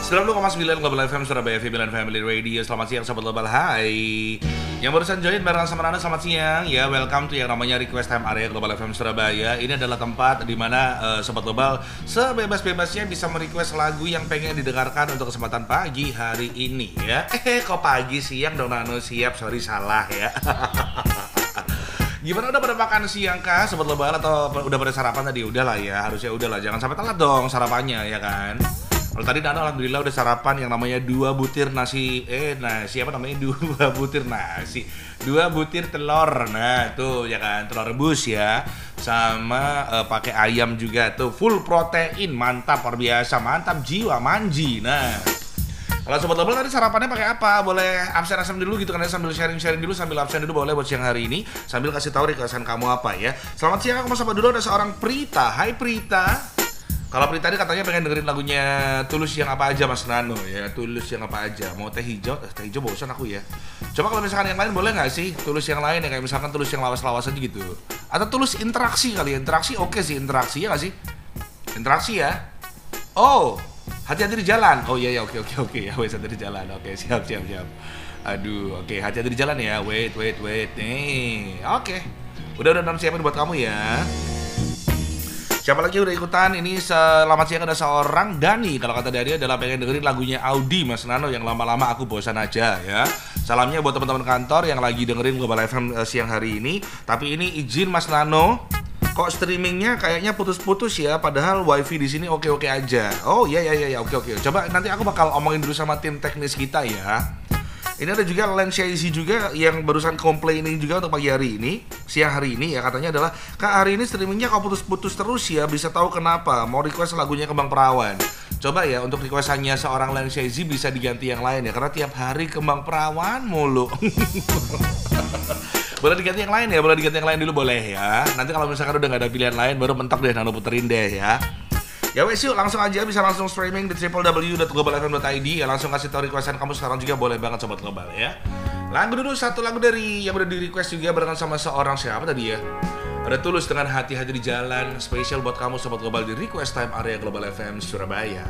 90,9 Global FM Surabaya Vibilan Family Radio. Selamat siang Sobat Global, hai. Yang barusan join barengan sama Nana, selamat siang. Ya, welcome to yang namanya Request Time Area Global FM Surabaya. Ini adalah tempat di mana Sobat Global sebebas-bebasnya bisa merequest lagu yang pengen didengarkan untuk kesempatan pagi hari ini ya. Kok pagi siang dong Nano, siap, sorry salah ya. Gimana, udah pada makan siang kah Sobat Global atau udah pada sarapan tadi? Udahlah ya, harusnya udahlah, jangan sampai telat dong sarapannya ya kan. Kalau tadi Nano alhamdulillah udah sarapan yang namanya 2 butir nasi, siapa namanya 2 butir nasi, 2 butir telur, nah tuh ya kan, telur rebus ya, sama pakai ayam juga tuh, full protein, mantap, luar biasa, mantap jiwa, manji. Nah, kalau Sobat Global tadi sarapannya pakai apa? Boleh absen dulu gitu kan ya, sambil sharing dulu, sambil absen dulu boleh buat siang hari ini, sambil kasih tahu requestan kamu apa ya. Selamat siang, aku mau sapa dulu ada seorang Prita. Hai Prita. Kalau Prita tadi katanya pengen dengerin lagunya Tulus yang apa aja Mas Nano ya, Tulus yang apa aja. Mau teh hijau bosan aku ya. Coba kalau misalkan yang lain boleh nggak sih? Tulus yang lain ya, kayak misalkan Tulus yang lawas-lawas aja gitu. Atau Tulus interaksi kali ya, interaksi oke sih, interaksi ya nggak sih? Interaksi ya. Oh, hati-hati di jalan. Oh iya ya, oke ya, wes hati di jalan. Oke, siap. Aduh, oke, hati-hati di jalan ya. Wait. Nih, oke. Udah siapin buat kamu ya. Siapa lagi udah ikutan? Ini selamat siang, ada seorang Dani. Kalau kata Dani adalah pengen dengerin lagunya Audi Mas Nano yang lama-lama aku bosan aja ya. Salamnya buat teman-teman kantor yang lagi dengerin Global FM siang hari ini. Tapi ini izin Mas Nano, kok streamingnya kayaknya putus-putus ya, padahal wifi di sini oke aja. Oh iya, oke. Coba nanti aku bakal omongin dulu sama tim teknis kita ya. Ini ada juga Lensiaisi juga yang barusan complaining juga untuk pagi hari ini, siang hari ini ya, katanya adalah Kak hari ini streamingnya kok putus-putus terus ya, bisa tahu kenapa, mau request lagunya Kembang Perawan. Coba ya untuk requestannya seorang Lensiaisi bisa diganti yang lain ya, karena tiap hari Kembang Perawan mulu. Boleh diganti yang lain ya, boleh diganti yang lain dulu boleh ya. Nanti kalau misalkan udah gak ada pilihan lain baru mentok deh Nano puterin deh ya. Ya wes yuk, langsung aja bisa langsung streaming di www.globalfm.id ya, langsung kasih tahu requestan kamu sekarang juga boleh banget Sobat Global ya. Lagu dulu, satu lagu dari yang udah di request juga barengan sama seorang siapa tadi ya. Ada Tulus dengan Hati-Hati di Jalan, spesial buat kamu Sobat Global di Request Time Area Global FM Surabaya.